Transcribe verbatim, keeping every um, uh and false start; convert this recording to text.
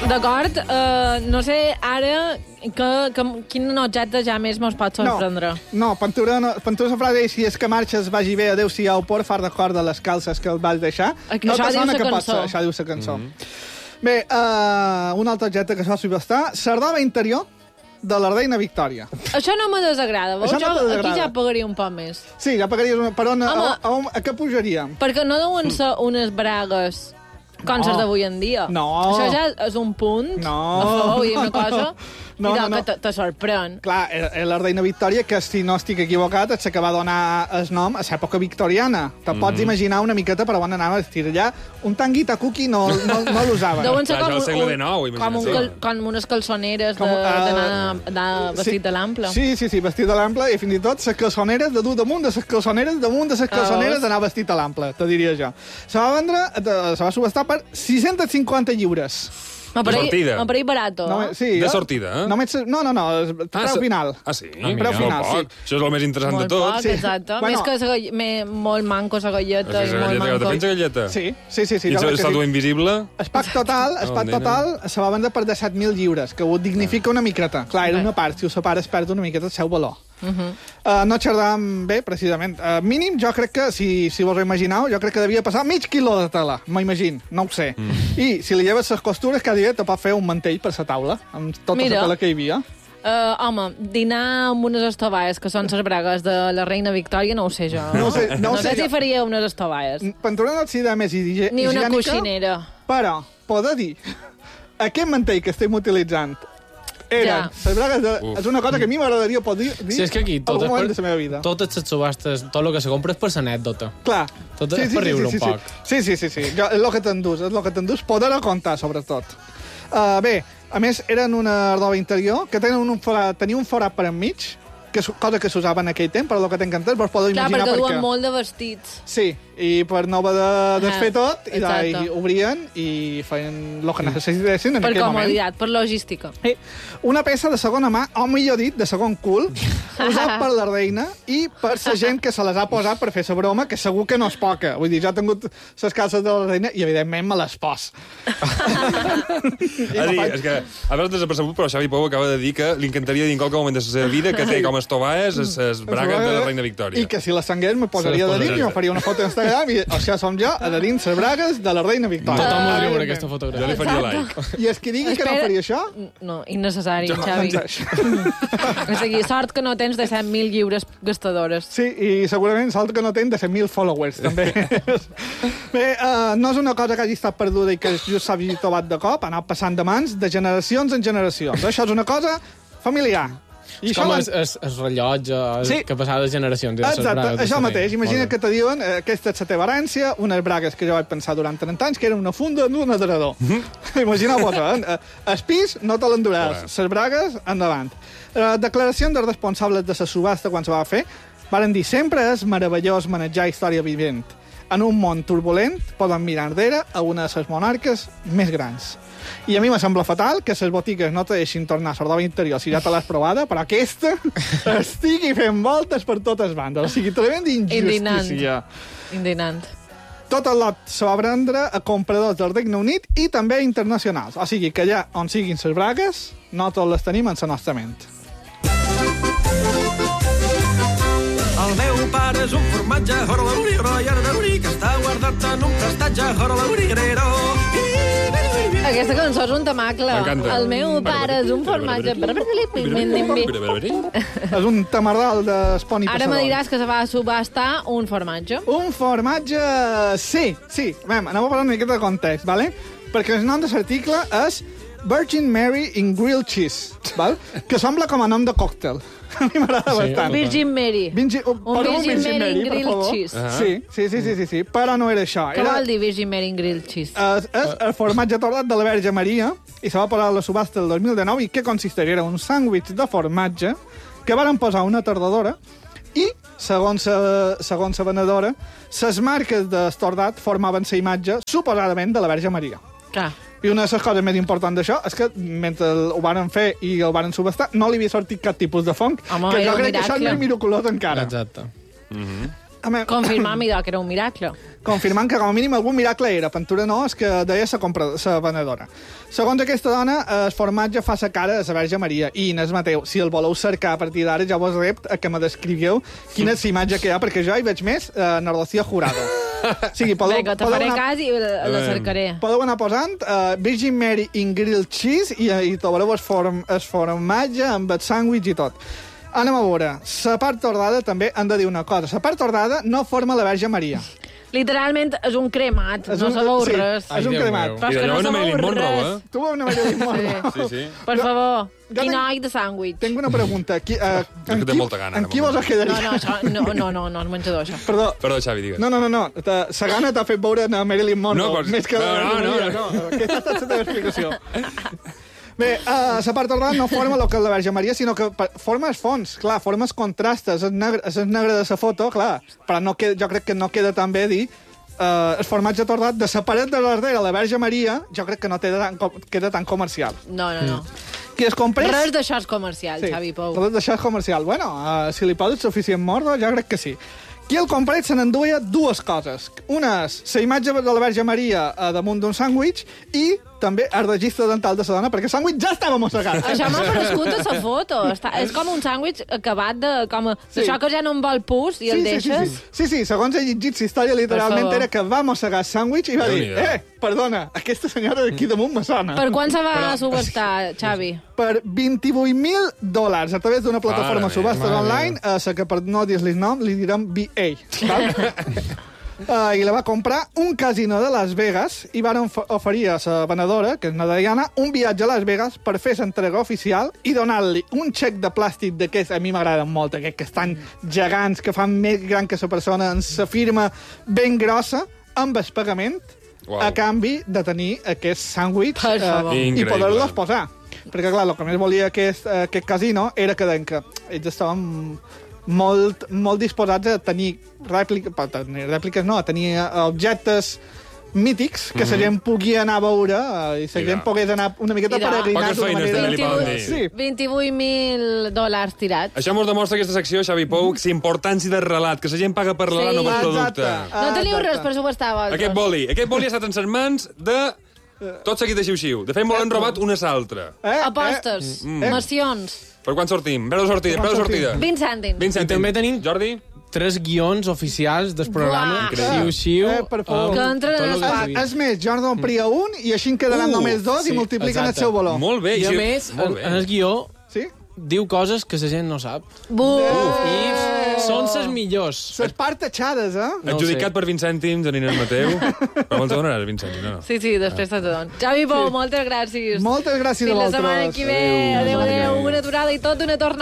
D'acord, uh, no sé ara que, que, quin objecte ja més mos pot sorprendre. No, no Pantura, no, Pantura la frase és si és que marxes vagi bé, adéu-siau, por far d'acord de les calces que el vas deixar. Aquí, no això diu la que cançó. Ser, això diu la cançó. Mm -hmm. Bé, uh, un altre objecte que es va subhastar, sardova interior de la reina Victòria. Això no me desagrada, veus? Això no Jo desagrada. aquí ja pagaria un poc més. Sí, ja pagaries una... Per on, Home, a, a, a, a què pujaríem? Perquè no deuen ser unes bragues com les d'avui en dia. No. Això ja és un punt. No. A favor, i una cosa... No, I no, no. que te sorprèn. Clar, era la reina Victòria, que si no estic equivocat, és la que va donar el nom a l'època victoriana. Te mm -hmm. pots imaginar una miqueta per on anava a vestir allà. Un tanguita cookie no, no, no l'usaven. Deuen ser Clar, com, al segle un, dinou, com, un, cal, com unes calçoneres d'anar de, uh, vestit sí, de l'ample. Sí, sí, sí, vestit de l'ample, i fins i tot les calçoneres de dur damunt de les calçoneres damunt de les calçoneres d'anar vestit a l'ample, te diria jo. Se va vendre, se va subestar per sis-centes cinquanta lliures. De sortida. Un parell barato. No, sí, de jo, sortida, eh? Només, no, no, no, és preu Ah, final. Ah, sí? Ah, preu final, molt poc. sí. Això és el més interessant molt de tot. Poc, Sí. exacte. Bueno. Més que la gall... me, molt manco la galleta. És I que molt galleta, manco. te pensa galleta? Sí, sí, sí. sí I jo crec que l'estàtua sí. invisible? El pack total, el Oh, pack nena. total se va vendre per disset mil lliures, que ho dignifica una miqueta. Clar, era una part, si ho separes perd una miqueta el seu valor. Uh -huh. uh, no xerràvem bé, precisament. Uh, mínim, jo crec que, si, si vos ho imagineu, jo crec que devia passar mig quilo de tela, m'imagino, no ho sé. Mm. I si li lleves les costures, cada dia te pot fer un mantell per la taula, amb tota Mira. la tela que hi havia. Uh, home, dinar amb unes estovalles, que són les bragues de la reina Victòria, no ho sé jo. No ho sé, no ho no sé sé jo. si faria unes estovalles. Pantaló no s'hi més higiènica. Ni una coixinera. Però, poder dir, aquest mantell que estem utilitzant eren, Ja. les bragues de, és una cosa que a mi m'agradaria poder dir Si és que aquí tot algun és moment per, de la meva vida. totes les subhastes, tot el que se compra és per l'anècdota. Clar. Tot és per riure sí, un sí, poc. Sí, sí, sí. sí. Jo, és el que t'endús, és el que t'endús poder-ho contar, sobretot. Uh, bé, a més, eren una roba interior que tenen un forat, tenia un forat per enmig, que és cosa que s'usava en aquell temps, per lo que t'he encantat, vos podeu Clar, imaginar perquè perquè... duen molt de vestits. Sí, i per no haver de desfer Ah, tot, i, de, exacte. i obrien i feien el que necessitessin en Per aquell moment. comoditat, per logística. Sí. Una peça de segona mà, o millor dit, de segon cul, usat per la reina i per la gent que se les ha posat per fer la broma, que segur que no és poca. Vull dir, jo he tingut les calces de la reina i, evidentment, me les pos. A dir, és que a veure desapercebut, però Xavi Pou acaba de dir que li encantaria dir en qualque moment de la seva vida que té com a estovaes les bragues de la reina Victòria. I que si les sangués me posaria Se de les dins i me faria una foto a Instagram i això som jo, a de dins les bragues de la reina Victòria. Tothom voldria veure Evidentment. aquesta Jo fotografia. li faria like. I és que digui que no Espera. faria això... No, innecessari, doncs Xavi. això. O sigui, sort que no tens de set mil lliures gastadores. Sí, i segurament salt que no tenen de cent mil followers, també. Bé, uh, no és una cosa que hagi estat perduda i que just s'hagi trobat de cop, ha anat passant de mans de generacions en generacions. Això és una cosa familiar. I És com l'han- el, el, el rellotge Sí. que passava de generacions. i les Exacte, bragues de això la mateix. reina. Imagina Molt que bé. te diuen eh, aquesta és la teva herència, unes bragues que jo vaig pensar durant trenta anys, que era una funda d'un adrerador. Imagineu-vos, eh? El pis no te l'enduràs, les bragues endavant. Eh, declaracions dels responsables de la subhasta quan se va fer varen dir sempre és meravellós manejar història vivent. En un món turbulent poden mirar enrere a una de les monarques més grans. I a mi me sembla fatal que les botigues no te deixin tornar a la roba interior si ja te l'has provada, però aquesta estigui fent voltes per totes bandes. O sigui, tremenda injustícia. Indignant. Tot el lot se va vendre a compradors del Regne Unit i també internacionals. O sigui que allà on siguin les bragues, no tots les tenim en la nostra ment. El meu pare és un formatge, horolauri, roiardauri, que està guardat en un prestatge, horolauri, grero. Aquesta cançó és un temacle. M'encanta. El meu pare és un formatge. És un tamardal d'esponi Ara me diràs que se va subhastar un formatge. Un formatge... Sí, sí. Vam, anem a parlar una miqueta de context, vale? Perquè el nom de l'article és Virgin Mary in Grilled Cheese, val? Que sembla com a nom de còctel. A mi m'agrada Sí, bastant. Virgin Mary. Vingi, oh, Un perdó, Virgin Mary in per grilled favor. cheese. Ah. Sí, sí, sí, sí, sí, sí, però no era això. Què Era, vol dir Virgin Mary in grilled cheese? és, és el formatge torrat de la Verge Maria i se va posar a la subhasta del dos mil dinou i què consistiria? Era un sàndwich de formatge que varen posar una tardadora i, segons la, segons la venedora, les marques d'estordat formaven la imatge suposadament de la Verge Maria. Clar. I una de les coses més importants d'això és que mentre ho varen fer i el varen subhastar no li havia sortit cap tipus de fong, Home, que era jo un crec que això és miracle. més miraculós encara. Exacte. A mi- Confirmar, mira, que era un miracle. confirmant que com a mínim algun miracle era. Pintura no, és que deia la compra, la venedora. Segons aquesta dona, el formatge fa la cara de la Verge Maria. I, Inés Mateu, si el voleu cercar a partir d'ara, ja vos rept a que me descrigueu quina és la imatge que hi ha, perquè jo hi veig més eh, narració jurada. O sigui, podeu, Vinga, te podeu, faré anar, cas i la la cercaré. podeu anar posant uh, Virgin Mary in grilled cheese i, i trobareu el, form, el formatge amb el sàndwich i tot. Anem a veure. La part tordada també hem de dir una cosa. La part tordada no forma la Verge Maria. Literalment és un cremat, És no un- sabeu sí, res. és un Déu cremat. meu. Però és I que d'allò no una sabeu Marilyn Monroe, res. eh? Tu veus una Marilyn Monroe? Sí, sí. Per favor, Jo quin tenc- noi de sàndwich. Tinc una pregunta. Qui, uh, en que té qui, molta gana, en de qui vos moment. quedaria? No, no, això, no, no, no, no, és menjador, això. Perdó. Perdó, Xavi, digues. No, no, no, no. Ta- Sa gana t'ha fet veure a Marilyn Monroe. No, però- més que no, no, no, no, no. Aquesta ha estat la teva explicació. Bé, uh, la part tordada no forma el que és la Verge Maria, sinó que pa- forma els fons, clar, forma els contrastes, és negre, és negre de la foto, clar, però no queda, jo crec que no queda tan bé dir uh, el formatge tordat de la paret de darrere, la Verge Maria, jo crec que no queda tan, com- queda tan comercial. No, no, no. Qui es comprés... Res d'això és comercial, Xavi Pou. Res d'això és comercial. Bueno, uh, si li poses suficient mordo, jo crec que sí. Qui el comprés se n'enduia dues coses. Una és la imatge de la Verge Maria a damunt d'un sàndwich i també el registre dental de la dona, perquè el sàndwich ja estava mossegat. Això m'ha parescut a la foto. Està, és com un sàndwich acabat de... Com a, Sí. Això que ja no en vol pus i el sí, sí, deixes. sí, sí. sí, sí, segons he llegit la història, literalment favor. era que va mossegar el sàndwich i va dir, Déu-n'hi-do. eh, perdona, aquesta senyora d'aquí damunt me sona. Per quan se va subestar, Xavi? Per vint-i-vuit mil dòlars a través d'una plataforma Mare subhastes meva. online, a la que per no dir-li nom li direm B A. Val? Uh, I la va comprar un casino de Las Vegas i van of oferir a la venedora, que és una Diana, un viatge a Las Vegas per fer l'entrega oficial i donar-li un xec de plàstic d'aquests, a mi m'agraden molt, aquests que estan gegants, que fan més gran que la persona, en la firma ben grossa, amb el pagament, Uau. a canvi de tenir aquest sàndwich Per favor. i Increïble. poder-los posar. Perquè, clar, el que més volia aquest, eh, aquest casino era que, deien que ells estaven molt, molt disposats a tenir rèpliques, tenir rèpliques no, a tenir eh, objectes mítics que la gent pugui anar a veure eh, i la Mira. gent pogués anar una miqueta Mira. peregrinant Poques d'una feines manera... també li poden dir. Sí. vint-i-vuit mil dòlars tirats. Això mos demostra aquesta secció, Xavi Pou, la importància del relat, que la gent paga per relat, Sí. no per Exacte. producte. No teniu Exacte. res per subestar, vosaltres. Aquest boli, aquest boli ha estat en les mans de... Tot seguit de xiu-xiu. De fet, me l'han robat una l'altra. Eh, Apostes, eh, macions, Per quan sortim? Preu de sortida, preu de sortida. vint cèntims. vint cèntims. també tenim- Jordi? Tres guions oficials del programa. Buah. Xiu-xiu. Eh, per favor. amb Que entren tot en lo el que Ah, s'ha vist. és més, Jordi en pria un i així en quedaran Uh, només dos sí, i multipliquen exacte. el seu valor. Molt bé. I a sí, més, molt en, bé. en el guió Sí? diu coses que la gent no sap. Buf! I són les millors. Les partachades, eh? No ho Adjudicat sé. per vint cèntims, en Inés Mateu. Però me'ls donaràs vint cèntims, no? Sí, sí, després te dono. Xavi Pou, moltes gràcies. Moltes gràcies Fins a la vosaltres. setmana que ve. Adéu, adéu. Una aturada i tot una tornada.